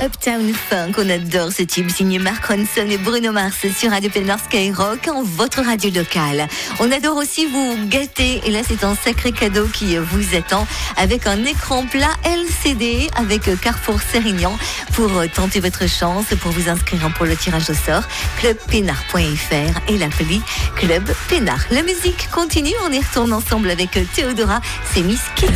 Uptown Funk. On adore ce tube signé Mark Ronson et Bruno Mars sur Radio Pénard Skyrock, en votre radio locale. On adore aussi vous gâter, et là c'est un sacré cadeau qui vous attend avec un écran plat LCD avec Carrefour Sérignan pour tenter votre chance, pour vous inscrire pour le tirage au sort. Clubpénard.fr et l'appli Club Pénard. La musique continue, on y retourne ensemble avec Théodora, c'est Miss Kitty.